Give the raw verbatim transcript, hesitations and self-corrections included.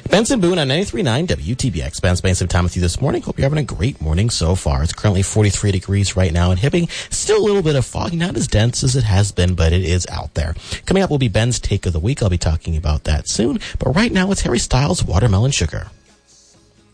Benson Boone on ninety-three point nine W T B X. Ben spending some time with you this morning. Hope you're having a great morning so far. It's currently forty-three degrees right now in Hibbing. Still a little bit of fog, not as dense as it has been, but it is out there. Coming up will be Ben's Take of the Week. I'll be talking about that soon. But right now, it's Harry Styles' Watermelon Sugar.